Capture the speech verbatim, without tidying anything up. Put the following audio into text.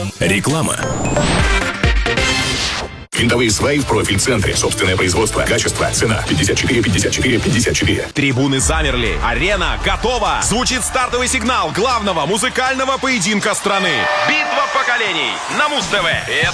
Реклама. Винтовые сваи в профиль-центре. Собственное производство. Качество. Цена. пятьдесят четыре пятьдесят четыре пятьдесят четыре. Трибуны замерли. Арена готова. Звучит стартовый сигнал главного музыкального поединка страны. Битва поколений на Муз-ТВ.